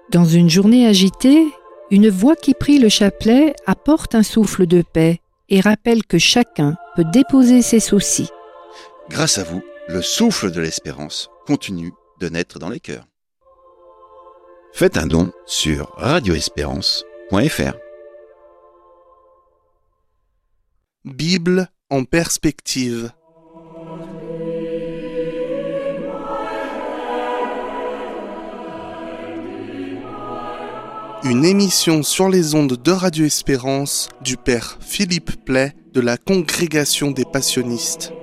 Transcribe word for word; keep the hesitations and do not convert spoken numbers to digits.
Dans une journée agitée, une voix qui prie le chapelet apporte un souffle de paix et rappelle que chacun peut déposer ses soucis. Grâce à vous, le souffle de l'espérance continue de naître dans les cœurs. Faites un don sur radio espérance point f r. Bible en perspective. Une émission sur les ondes de Radio Espérance du père Philippe Play de la Congrégation des Passionnistes.